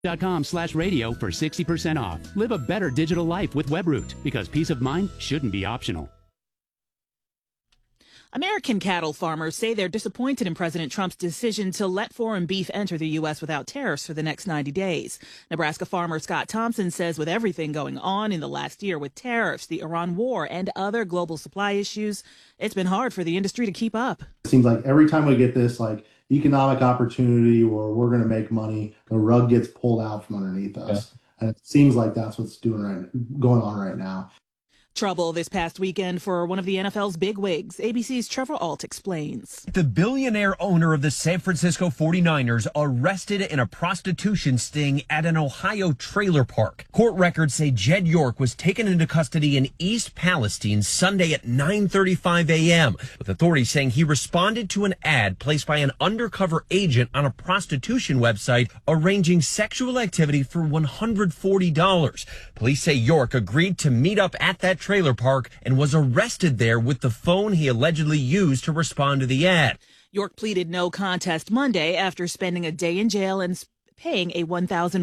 .com/radio for 60% off. Live a better digital life with Webroot, because peace of mind shouldn't be optional. American cattle farmers say they're disappointed in President Trump's decision to let foreign beef enter the U.S. without tariffs for the next 90 days. Nebraska farmer Scott Thompson says with everything going on in the last year with tariffs, the Iran war, and other global supply issues, it's been hard for the industry to keep up. It seems like every time we get this economic opportunity or we're going to make money, the rug gets pulled out from underneath us. Yeah. And it seems like that's what's going on right now. Trouble this past weekend for one of the NFL's bigwigs. ABC's Trevor Ault explains. The billionaire owner of the San Francisco 49ers arrested in a prostitution sting at an Ohio trailer park. Court records say Jed York was taken into custody in East Palestine Sunday at 9:35 a.m., with authorities saying he responded to an ad placed by an undercover agent on a prostitution website arranging sexual activity for $140. Police say York agreed to meet up at that trailer park and was arrested there with the phone he allegedly used to respond to the ad. York pleaded no contest Monday after spending a day in jail and paying a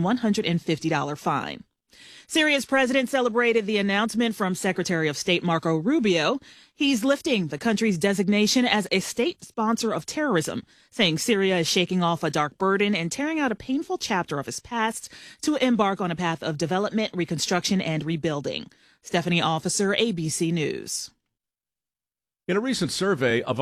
$1,150 fine. Syria's president celebrated the announcement from Secretary of State Marco Rubio. He's lifting the country's designation as a state sponsor of terrorism, saying Syria is shaking off a dark burden and tearing out a painful chapter of its past to embark on a path of development, reconstruction, and rebuilding. Stephanie Officer, ABC News. In a recent survey of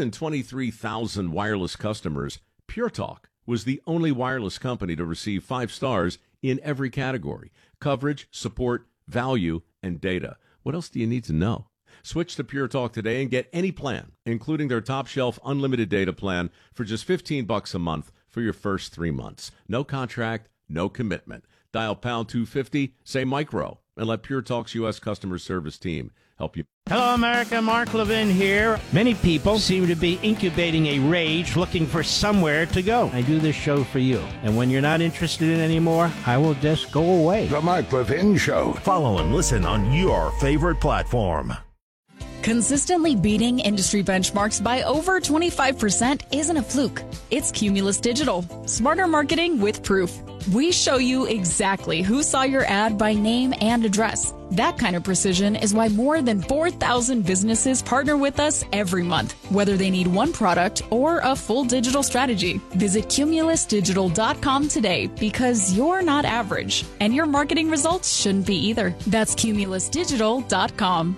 123,000 wireless customers, Pure Talk was the only wireless company to receive 5 stars in every category: coverage, support, value, and data. What else do you need to know? Switch to Pure Talk today and get any plan, including their top shelf unlimited data plan, for just $15 a month for your first 3 months. No contract, no commitment. Dial pound 250, say micro, and let Pure Talk's U.S. customer service team help you. Hello, America. Mark Levin here. Many people seem to be incubating a rage looking for somewhere to go. I do this show for you. And when you're not interested in it anymore, I will just go away. The Mark Levin Show. Follow and listen on your favorite platform. Consistently beating industry benchmarks by over 25% isn't a fluke. It's Cumulus Digital. Smarter marketing with proof. We show you exactly who saw your ad by name and address. That kind of precision is why more than 4,000 businesses partner with us every month, whether they need one product or a full digital strategy. Visit cumulusdigital.com today, because you're not average, and your marketing results shouldn't be either. That's cumulusdigital.com.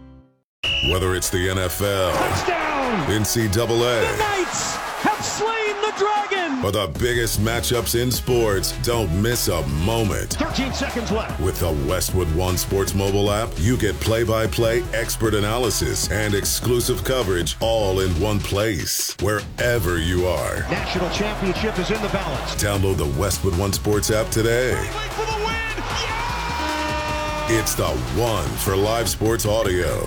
Whether it's the NFL, touchdown, NCAA, the Knights have slain the dragon, or the biggest matchups in sports, don't miss a moment. 13 seconds left. With the Westwood One Sports mobile app, you get play-by-play, expert analysis, and exclusive coverage all in one place, wherever you are. National championship is in the balance. Download the Westwood One Sports app today. For the win! Yeah! It's the one for live sports audio.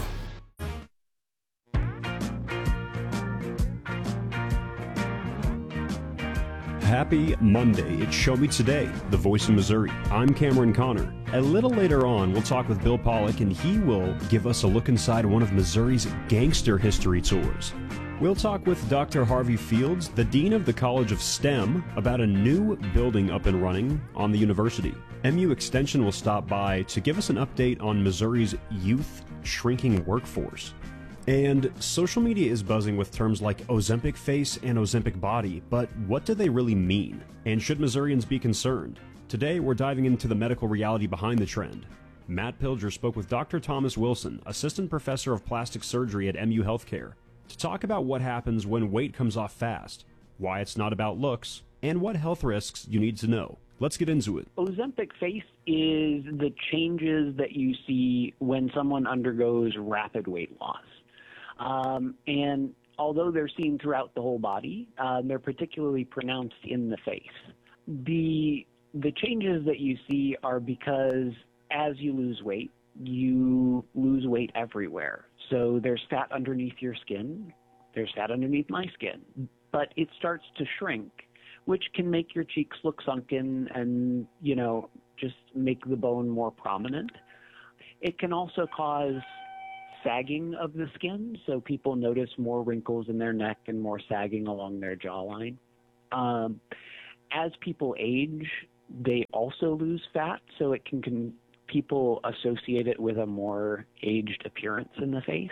Happy Monday. It's Show Me Today, the voice of Missouri. I'm Cameron Connor. A little later on, we'll talk with Bill Pollock, and he will give us a look inside one of Missouri's gangster history tours. We'll talk with Dr. Harvey Fields, the Dean of the College of STEM, about a new building up and running on the university. MU Extension will stop by to give us an update on Missouri's youth shrinking workforce. And social media is buzzing with terms like Ozempic face and Ozempic body, but what do they really mean? And should Missourians be concerned? Today, we're diving into the medical reality behind the trend. Matt Pilger spoke with Dr. Thomas Wilson, assistant professor of plastic surgery at MU Healthcare, to talk about what happens when weight comes off fast, why it's not about looks, and what health risks you need to know. Let's get into it. Ozempic face is the changes that you see when someone undergoes rapid weight loss. And although they're seen throughout the whole body, they're particularly pronounced in the face. The changes that you see are because as you lose weight everywhere. So there's fat underneath your skin, there's fat underneath my skin, but it starts to shrink, which can make your cheeks look sunken and, just make the bone more prominent. It can also cause sagging of the skin, so people notice more wrinkles in their neck and more sagging along their jawline. As people age, they also lose fat, so it can people associate it with a more aged appearance in the face.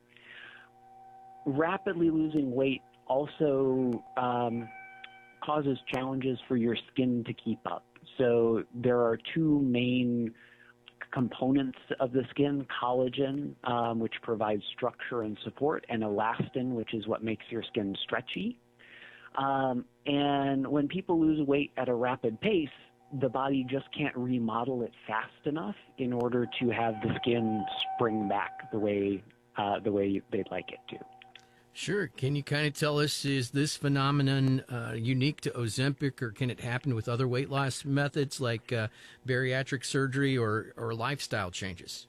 Rapidly losing weight also causes challenges for your skin to keep up. So there are two main components of the skin: collagen, which provides structure and support, and elastin, which is what makes your skin stretchy. And when people lose weight at a rapid pace, the body just can't remodel it fast enough in order to have the skin spring back the way they'd like it to. Sure. Can you kind of tell us, is this phenomenon unique to Ozempic, or can it happen with other weight loss methods like bariatric surgery or lifestyle changes?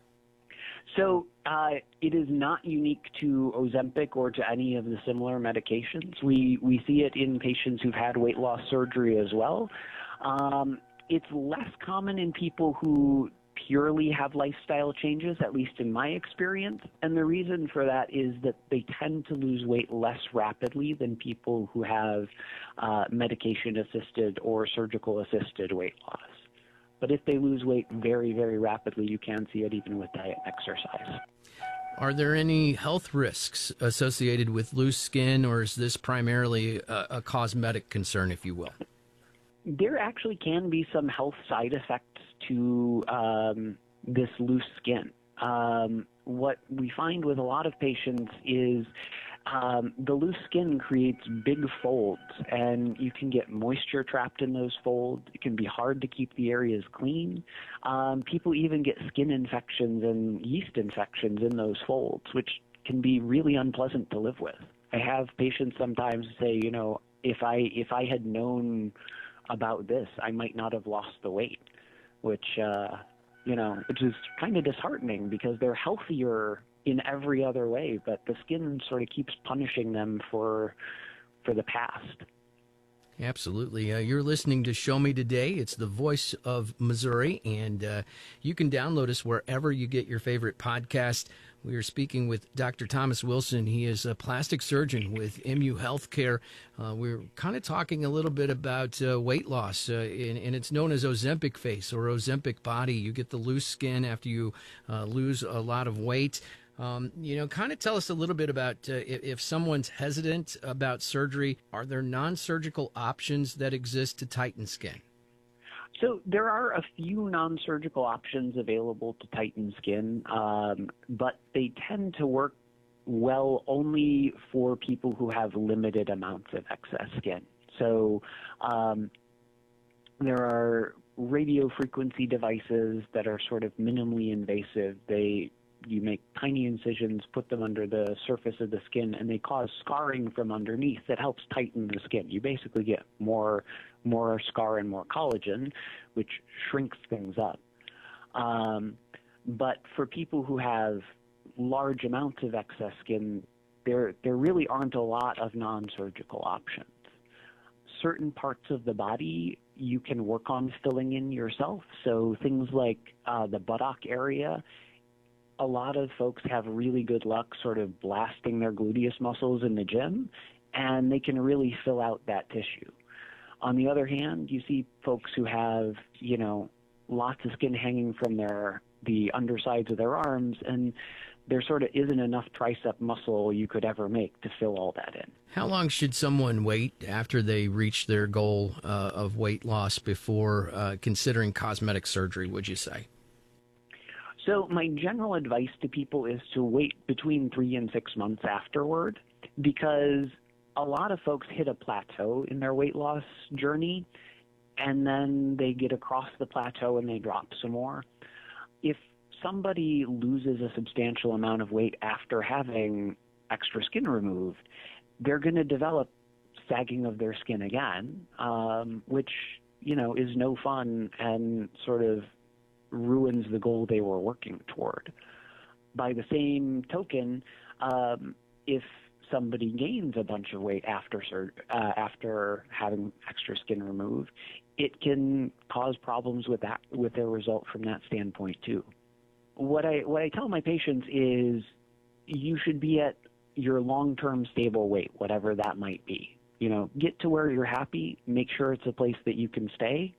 So it is not unique to Ozempic or to any of the similar medications. We see it in patients who've had weight loss surgery as well. It's less common in people who purely have lifestyle changes, at least in my experience. And the reason for that is that they tend to lose weight less rapidly than people who have medication-assisted or surgical-assisted weight loss. But if they lose weight very, very rapidly, you can see it even with diet and exercise. Are there any health risks associated with loose skin, or is this primarily a cosmetic concern, if you will? There actually can be some health side effects to this loose skin. What we find with a lot of patients is the loose skin creates big folds, and you can get moisture trapped in those folds. It can be hard to keep the areas clean. People even get skin infections and yeast infections in those folds, which can be really unpleasant to live with. I have patients sometimes say, you know, if I had known about this, I might not have lost the weight, which is kind of disheartening because they're healthier in every other way, but the skin sort of keeps punishing them for the past. Absolutely. You're listening to Show Me Today. It's the voice of Missouri, and you can download us wherever you get your favorite podcast. We are speaking with Dr. Thomas Wilson. He is a plastic surgeon with MU Healthcare. We're kind of talking a little bit about weight loss, and it's known as Ozempic face or Ozempic body. You get the loose skin after you lose a lot of weight. Kind of tell us a little bit about if someone's hesitant about surgery, are there non-surgical options that exist to tighten skin? So there are a few non-surgical options available to tighten skin, but they tend to work well only for people who have limited amounts of excess skin. So there are radio frequency devices that are sort of minimally invasive. You make tiny incisions, put them under the surface of the skin, and they cause scarring from underneath that helps tighten the skin. You basically get more scar and more collagen, which shrinks things up. But for people who have large amounts of excess skin, there really aren't a lot of non-surgical options. Certain parts of the body you can work on filling in yourself. So things like the buttock area, a lot of folks have really good luck sort of blasting their gluteus muscles in the gym, and they can really fill out that tissue. On the other hand, you see folks who have, lots of skin hanging from the undersides of their arms, and there sort of isn't enough tricep muscle you could ever make to fill all that in. How long should someone wait after they reach their goal of weight loss before considering cosmetic surgery, would you say? So my general advice to people is to wait between 3 and 6 months afterward, because a lot of folks hit a plateau in their weight loss journey, and then they get across the plateau and they drop some more. If somebody loses a substantial amount of weight after having extra skin removed, they're going to develop sagging of their skin again, which, is no fun and sort of ruins the goal they were working toward. By the same token, if somebody gains a bunch of weight after having extra skin removed, it can cause problems with their result from that standpoint too. What I tell my patients is you should be at your long-term stable weight, whatever that might be. Get to where you're happy, make sure it's a place that you can stay,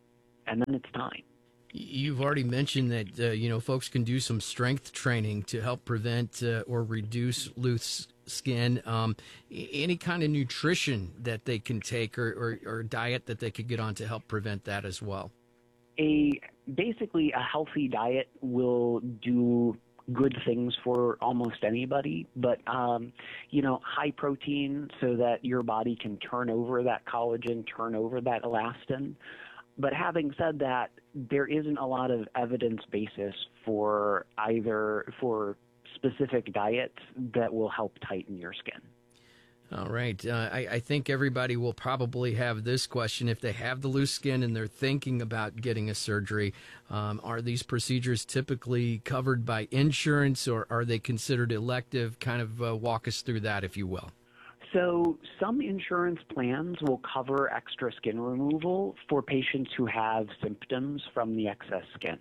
and then it's time. You've already mentioned that folks can do some strength training to help prevent or reduce loose skin. Any kind of nutrition that they can take or diet that they could get on to help prevent that as well? Basically, a healthy diet will do good things for almost anybody, but high protein so that your body can turn over that collagen, turn over that elastin. But having said that, there isn't a lot of evidence basis for specific diets that will help tighten your skin. All right. I think everybody will probably have this question. If they have the loose skin and they're thinking about getting a surgery, are these procedures typically covered by insurance, or are they considered elective? Kind of walk us through that, if you will. So some insurance plans will cover extra skin removal for patients who have symptoms from the excess skin.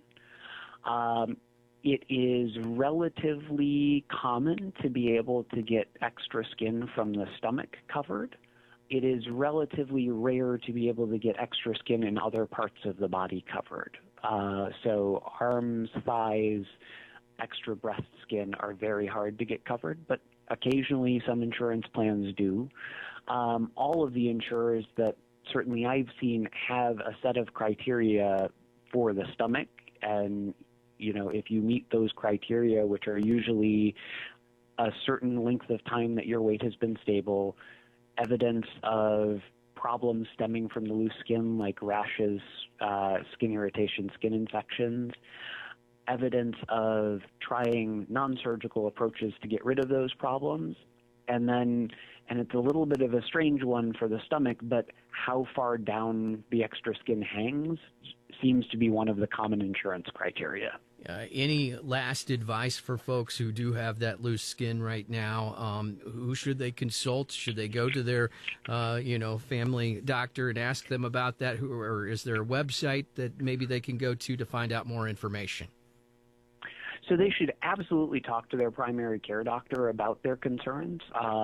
It is relatively common to be able to get extra skin from the stomach covered. It is relatively rare to be able to get extra skin in other parts of the body covered. So arms, thighs, extra breast skin are very hard to get covered, but occasionally some insurance plans do. All of the insurers that certainly I've seen have a set of criteria for the stomach, and if you meet those criteria, which are usually a certain length of time that your weight has been stable, evidence of problems stemming from the loose skin like rashes, skin irritation, skin infections, evidence of trying non-surgical approaches to get rid of those problems, and it's a little bit of a strange one for the stomach, but how far down the extra skin hangs seems to be one of the common insurance criteria. Any last advice for folks who do have that loose skin right now? Who should they consult? Should they go to their, family doctor and ask them about that? Or is there a website that maybe they can go to find out more information? So they should absolutely talk to their primary care doctor about their concerns,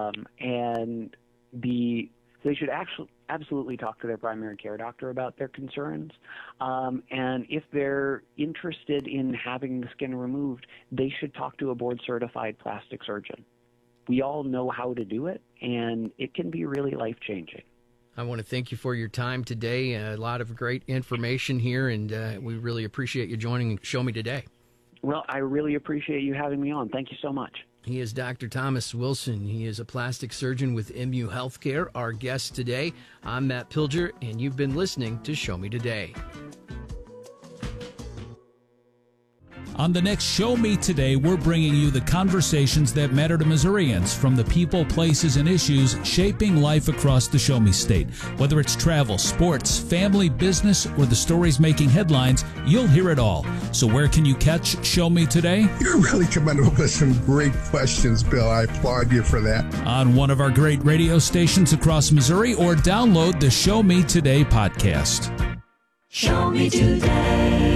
they should absolutely talk to their primary care doctor about their concerns. And if they're interested in having the skin removed, they should talk to a board-certified plastic surgeon. We all know how to do it, and it can be really life-changing. I want to thank you for your time today. A lot of great information here, and we really appreciate you joining Show Me Today. Well, I really appreciate you having me on. Thank you so much. He is Dr. Thomas Wilson. He is a plastic surgeon with MU Healthcare. Our guest today, I'm Matt Pilger, and you've been listening to Show Me Today. On the next Show Me Today, we're bringing you the conversations that matter to Missourians, from the people, places, and issues shaping life across the Show Me State. Whether it's travel, sports, family, business, or the stories making headlines, you'll hear it all. So where can you catch Show Me Today? You're really coming up with some great questions, Bill. I applaud you for that. On one of our great radio stations across Missouri, or download the Show Me Today podcast. Show Me Today.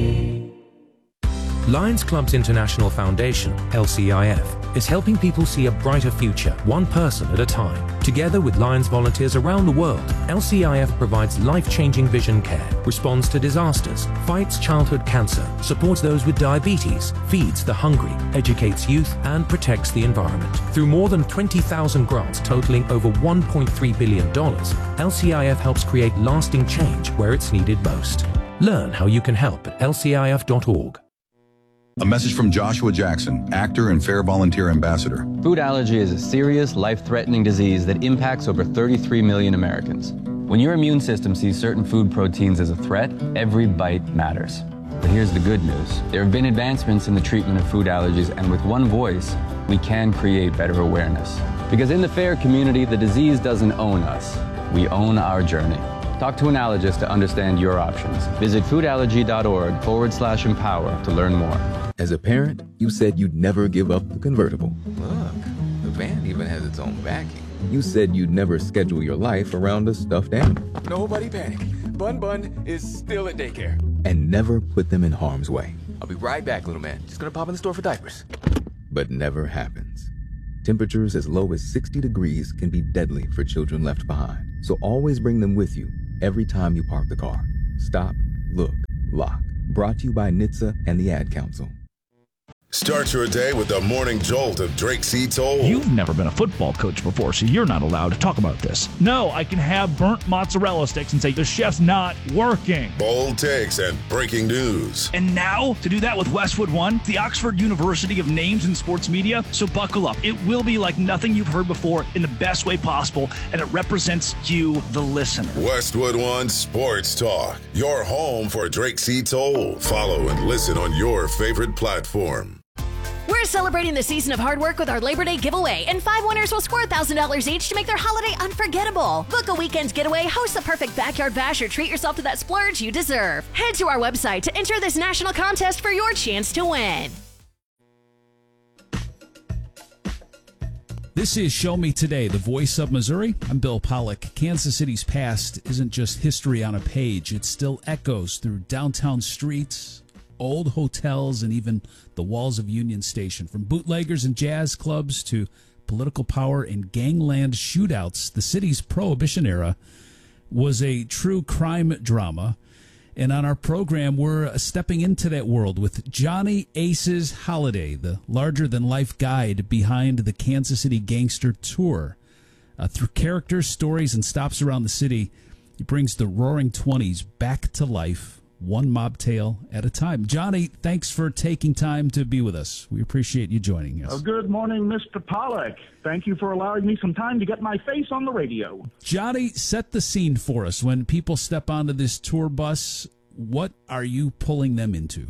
Lions Clubs International Foundation, LCIF, is helping people see a brighter future, one person at a time. Together with Lions volunteers around the world, LCIF provides life-changing vision care, responds to disasters, fights childhood cancer, supports those with diabetes, feeds the hungry, educates youth, and protects the environment. Through more than 20,000 grants totaling over $1.3 billion, LCIF helps create lasting change where it's needed most. Learn how you can help at lcif.org. A message from Joshua Jackson, actor and Fair Volunteer Ambassador. Food allergy is a serious, life-threatening disease that impacts over 33 million Americans. When your immune system sees certain food proteins as a threat, every bite matters. But here's the good news. There have been advancements in the treatment of food allergies, and with one voice, we can create better awareness. Because in the FAIR community, the disease doesn't own us. We own our journey. Talk to an allergist to understand your options. Visit foodallergy.org/empower to learn more. As a parent, you said you'd never give up the convertible. Look, the van even has its own backing. You said you'd never schedule your life around a stuffed animal. Nobody panic. Bun is still at daycare. And never put them in harm's way. I'll be right back, little man. Just gonna pop in the store for diapers. But never happens. Temperatures as low as 60 degrees can be deadly for children left behind. So always bring them with you every time you park the car. Stop Look, Lock. Brought to you by NHTSA and the Ad Council. Start your day with the morning jolt of Drake C. Toll. You've never been a football coach before, so you're not allowed to talk about this. No, I can have burnt mozzarella sticks and say the chef's not working. Bold takes and breaking news. And now, to do that with Westwood One, the Oxford University of names in sports media, so buckle up. It will be like nothing you've heard before in the best way possible, and it represents you, the listener. Westwood One Sports Talk, your home for Drake C. Toll. Follow and listen on your favorite platform. We're celebrating the season of hard work with our Labor Day giveaway, and 5 winners will score $1,000 each to make their holiday unforgettable. Book a weekend's getaway, host the perfect backyard bash, or treat yourself to that splurge you deserve. Head to our website to enter this national contest for your chance to win. This is Show Me Today, the voice of Missouri. I'm Bill Pollock. Kansas City's past isn't just history on a page. It still echoes through downtown streets, old hotels, and even the walls of Union Station. From bootleggers and jazz clubs to political power and gangland shootouts, the city's Prohibition era was a true crime drama. And on our program, we're stepping into that world with Johnny Aces Holiday, the larger-than-life guide behind the Kansas City Gangster Tour. Through characters, stories, and stops around the city, he brings the Roaring Twenties back to life, one mob tale at a time. Johnny, thanks for taking time to be with us. We appreciate you joining us. Oh, good morning, Mr. Pollock. Thank you for allowing me some time to get my face on the radio. Johnny, set the scene for us. When people step onto this tour bus, what are you pulling them into?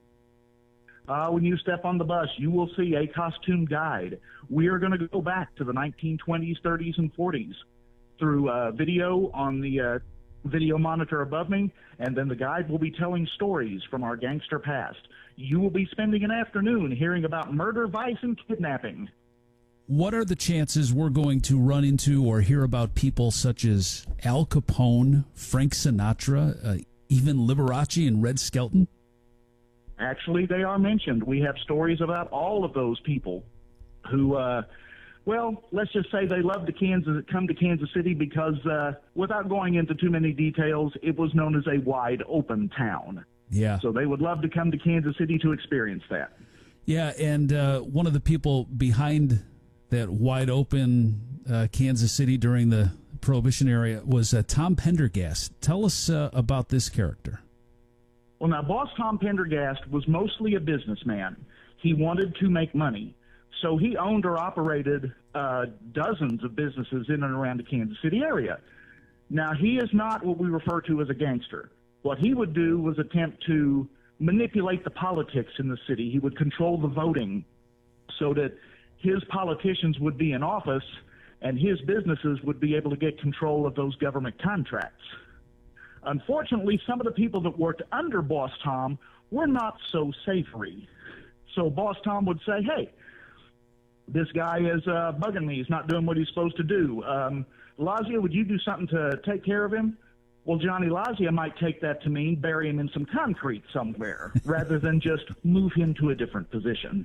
When you step on the bus, you will see a costume guide. We are going to go back to the 1920s, 30s, and 40s through video on the video monitor above me, and then the guide will be telling stories from our gangster past. You will be spending an afternoon hearing about murder, vice, and kidnapping. What are the chances we're going to run into or hear about people such as Al Capone, Frank Sinatra, even Liberace and Red Skelton? Actually, they are mentioned. We have stories about all of those people who well, let's just say they love to come to Kansas City because, without going into too many details, it was known as a wide open town. Yeah. So they would love to come to Kansas City to experience that. Yeah, and one of the people behind that wide open Kansas City during the Prohibition era was Tom Pendergast. Tell us about this character. Well, now, Boss Tom Pendergast was mostly a businessman. He wanted to make money. So he owned or operated dozens of businesses in and around the Kansas City area. Now, he is not what we refer to as a gangster. What he would do was attempt to manipulate the politics in the city. He would control the voting so that his politicians would be in office and his businesses would be able to get control of those government contracts. Unfortunately, some of the people that worked under Boss Tom were not so savory. So Boss Tom would say, hey, this guy is bugging me. He's not doing what he's supposed to do. Lazia, would you do something to take care of him? Well, Johnny Lazia might take that to mean bury him in some concrete somewhere rather than just move him to a different position.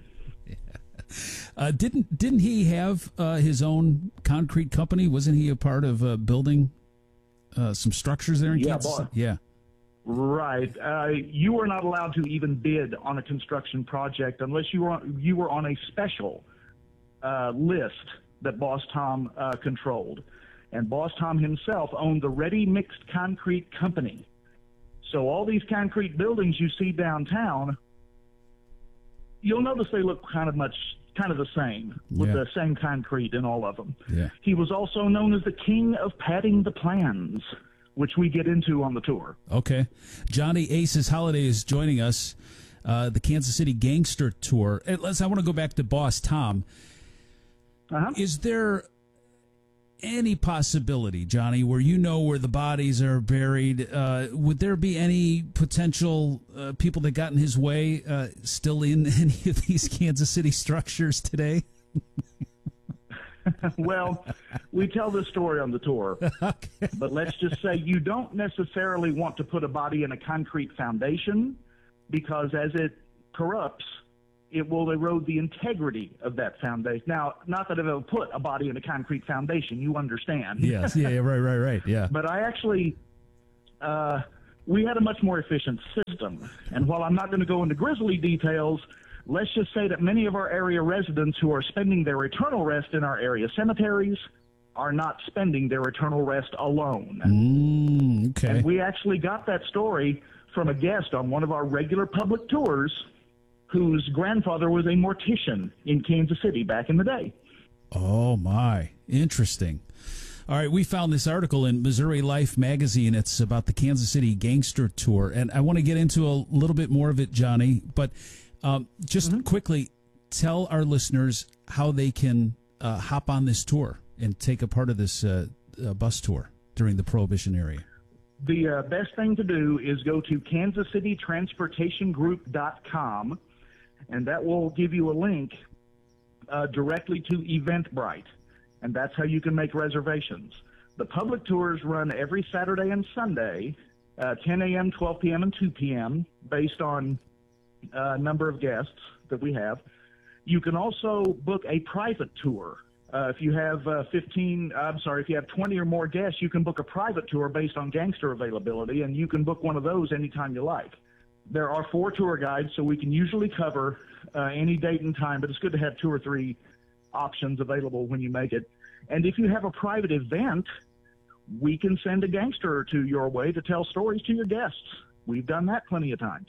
Yeah. Didn't he have his own concrete company? Wasn't he a part of building some structures there in Kansas City? Yeah. Right. You were not allowed to even bid on a construction project unless you were on a special list that Boss Tom controlled. And Boss Tom himself owned the Ready Mixed Concrete Company. So all these concrete buildings you see downtown, you'll notice they look kind of the same, with the same concrete in all of them. Yeah. He was also known as the king of padding the plans, which we get into on the tour. Okay. Johnny Aces Holiday is joining us, the Kansas City Gangster Tour. I want to go back to Boss Tom. Is there any possibility, Johnny, where you know where the bodies are buried, would there be any potential people that got in his way still in any of these Kansas City structures today? Well, we tell this story on the tour, okay. But let's just say you don't necessarily want to put a body in a concrete foundation because as it corrupts, it will erode the integrity of that foundation. Now, not that it will put a body in a concrete foundation, you understand. Yes, yeah, right, yeah. But I actually we had a much more efficient system. And while I'm not going to go into grisly details, let's just say that many of our area residents who are spending their eternal rest in our area cemeteries are not spending their eternal rest alone. Okay. And we actually got that story from a guest on one of our regular public tours whose grandfather was a mortician in Kansas City back in the day. Oh, my. Interesting. All right, we found this article in Missouri Life magazine. It's about the Kansas City Gangster Tour, and I want to get into a little bit more of it, Johnny, but just quickly tell our listeners how they can hop on this tour and take a part of this bus tour during the Prohibition area. The best thing to do is go to kansascitytransportationgroup.com, and that will give you a link directly to Eventbrite, and that's how you can make reservations. The public tours run every Saturday and Sunday, 10 a.m., 12 p.m., and 2 p.m., based on number of guests that we have. You can also book a private tour. If you have 20 or more guests, you can book a private tour based on gangster availability, and you can book one of those anytime you like. There are 4 tour guides, so we can usually cover any date and time, but it's good to have 2 or 3 options available when you make it. And if you have a private event, we can send a gangster or two your way to tell stories to your guests. We've done that plenty of times.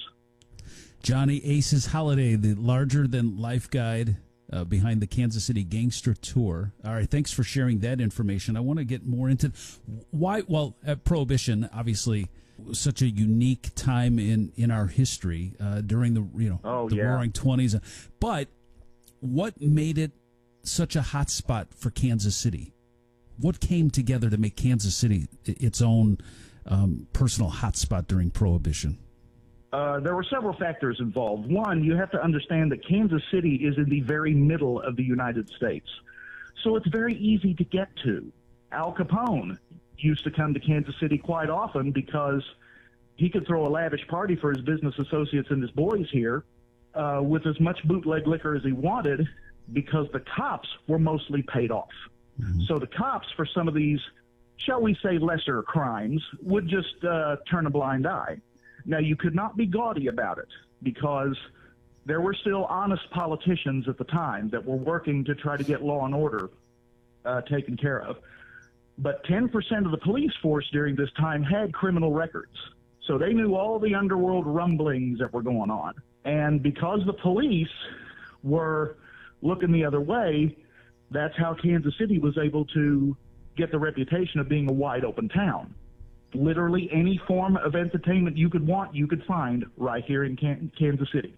Johnny Aces Holiday, the larger-than-life guide behind the Kansas City Gangster Tour. All right, thanks for sharing that information. I want to get more into why. Well, Prohibition, obviously, was such a unique time in our history during the Roaring '20s. But what made it such a hot spot for Kansas City? What came together to make Kansas City its own personal hot spot during Prohibition? There were several factors involved. One, you have to understand that Kansas City is in the very middle of the United States, so it's very easy to get to. Al Capone used to come to Kansas City quite often because he could throw a lavish party for his business associates and his boys here with as much bootleg liquor as he wanted, because the cops were mostly paid off. Mm-hmm. So the cops, for some of these, shall we say, lesser crimes, would just turn a blind eye. Now, you could not be gaudy about it, because there were still honest politicians at the time that were working to try to get law and order taken care of. But 10% of the police force during this time had criminal records, so they knew all the underworld rumblings that were going on. And because the police were looking the other way, that's how Kansas City was able to get the reputation of being a wide-open town. Literally any form of entertainment you could want, you could find right here in Kansas City.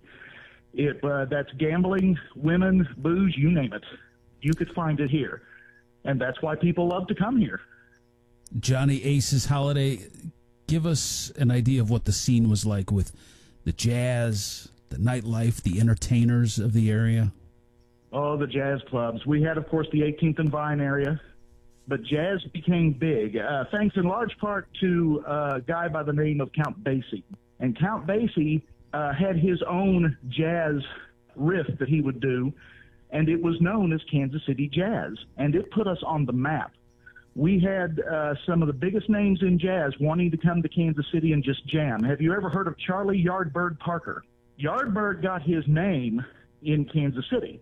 That's gambling, women, booze, you name it. You could find it here. And that's why people love to come here. Johnny Aces Holiday, give us an idea of what the scene was like with the jazz, the nightlife, the entertainers of the area. Oh, the jazz clubs. We had, of course, the 18th and Vine area. But jazz became big, thanks in large part to a guy by the name of Count Basie. And Count Basie had his own jazz riff that he would do, and it was known as Kansas City Jazz, and it put us on the map. We had some of the biggest names in jazz wanting to come to Kansas City and just jam. Have you ever heard of Charlie Yardbird Parker? Yardbird got his name in Kansas City.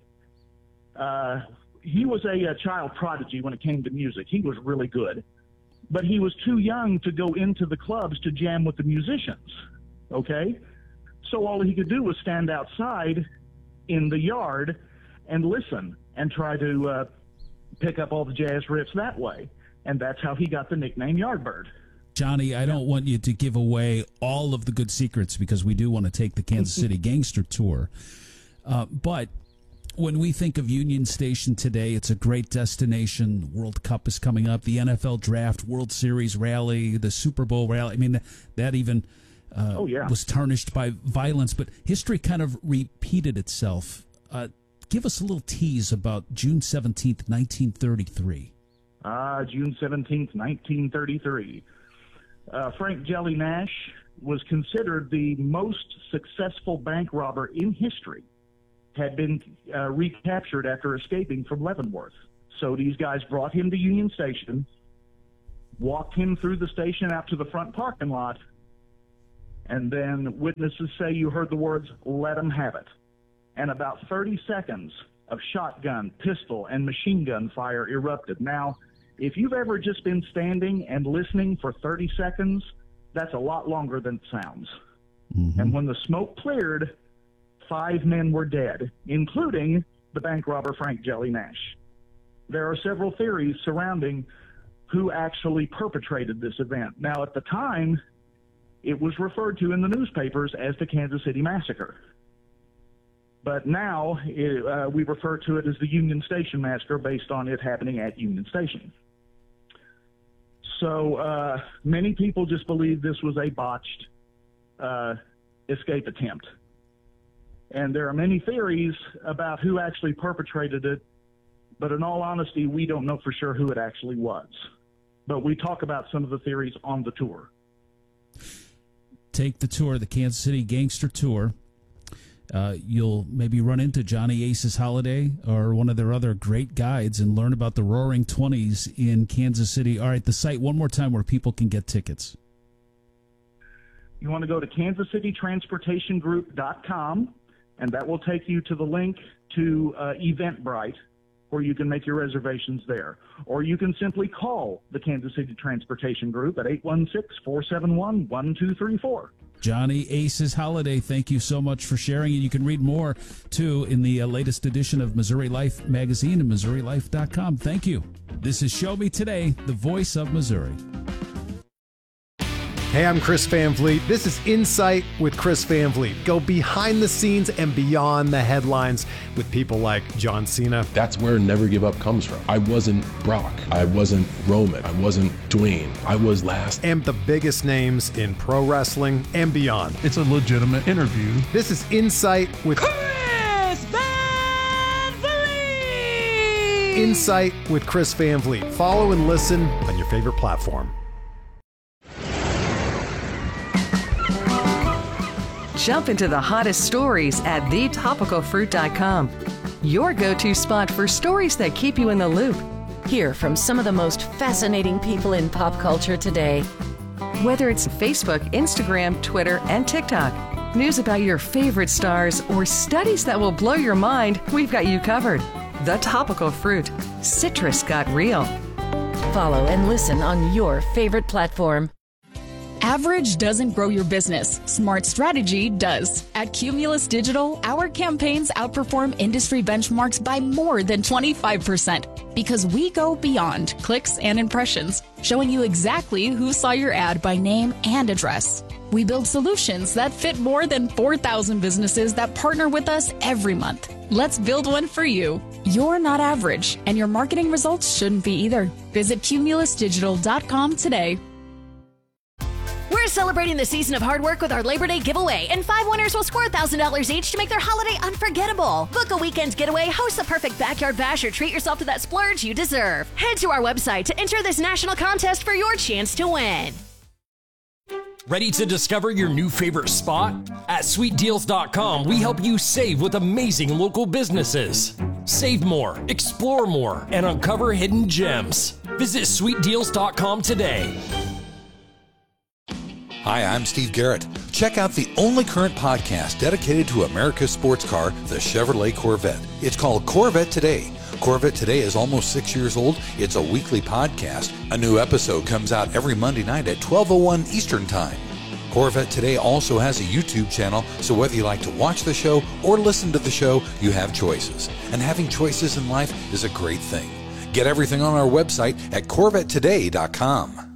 He was a child prodigy when it came to music. He was really good. But he was too young to go into the clubs to jam with the musicians, okay? So all he could do was stand outside in the yard and listen and try to pick up all the jazz riffs that way. And that's how he got the nickname Yardbird. Johnny, I don't want you to give away all of the good secrets, because we do want to take the Kansas City Gangster Tour. But when we think of Union Station today, it's a great destination. The World Cup is coming up, the NFL Draft, World Series rally, the Super Bowl rally. I mean, that even was tarnished by violence, but history kind of repeated itself. Give us a little tease about June 17th, 1933. June 17th, 1933. Frank Jelly Nash was considered the most successful bank robber in history. Had been recaptured after escaping from Leavenworth. So these guys brought him to Union Station, walked him through the station out to the front parking lot, And then witnesses say you heard the words, "Let them have it." And about 30 seconds of shotgun, pistol, and machine gun fire erupted. Now, if you've ever just been standing and listening for 30 seconds, that's a lot longer than it sounds. Mm-hmm. And when the smoke cleared, 5 men were dead, including the bank robber Frank Jelly Nash. There are several theories surrounding who actually perpetrated this event. Now, at the time, it was referred to in the newspapers as the Kansas City Massacre. But now we refer to it as the Union Station Massacre based on it happening at Union Station. So many people just believe this was a botched escape attempt. And there are many theories about who actually perpetrated it, but in all honesty, we don't know for sure who it actually was. But we talk about some of the theories on the tour. Take the tour, the Kansas City Gangster Tour. You'll maybe run into Johnny Aces Holiday or one of their other great guides and learn about the Roaring 20s in Kansas City. All right, the site one more time where people can get tickets. You want to go to kansascitytransportationgroup.com, and that will take you to the link to Eventbrite, where you can make your reservations there. Or you can simply call the Kansas City Transportation Group at 816-471-1234. Johnny Aces Holiday, thank you so much for sharing. And you can read more, too, in the latest edition of Missouri Life magazine and MissouriLife.com. Thank you. This is Show Me Today, the voice of Missouri. Hey, I'm Chris Van Vliet. This is Insight with Chris Van Vliet. Go behind the scenes and beyond the headlines with people like John Cena. That's where Never Give Up comes from. I wasn't Brock. I wasn't Roman. I wasn't Dwayne. I was last. And the biggest names in pro wrestling and beyond. It's a legitimate interview. This is Insight with Chris Van Vliet. Insight with Chris Van Vliet. Follow and listen on your favorite platform. Jump into the hottest stories at thetopicalfruit.com. Your go-to spot for stories that keep you in the loop. Hear from some of the most fascinating people in pop culture today. Whether it's Facebook, Instagram, Twitter, and TikTok, news about your favorite stars, or studies that will blow your mind, we've got you covered. The Topical Fruit. Citrus got real. Follow and listen on your favorite platform. Average doesn't grow your business. Smart strategy does. At Cumulus Digital, our campaigns outperform industry benchmarks by more than 25% because we go beyond clicks and impressions, showing you exactly who saw your ad by name and address. We build solutions that fit more than 4,000 businesses that partner with us every month. Let's build one for you. You're not average, and your marketing results shouldn't be either. Visit cumulusdigital.com today. We're celebrating the season of hard work with our Labor Day giveaway, and 5 winners will score $1,000 each to make their holiday unforgettable. Book a weekend getaway, host the perfect backyard bash, or treat yourself to that splurge you deserve. Head to our website to enter this national contest for your chance to win. Ready to discover your new favorite spot? At SweetDeals.com, we help you save with amazing local businesses. Save more, explore more, and uncover hidden gems. Visit SweetDeals.com today. Hi, I'm Steve Garrett. Check out the only current podcast dedicated to America's sports car, the Chevrolet Corvette. It's called Corvette Today. Corvette Today is almost 6 years old. It's a weekly podcast. A new episode comes out every Monday night at 12:01 Eastern Time. Corvette Today also has a YouTube channel, so whether you like to watch the show or listen to the show, you have choices. And having choices in life is a great thing. Get everything on our website at CorvetteToday.com.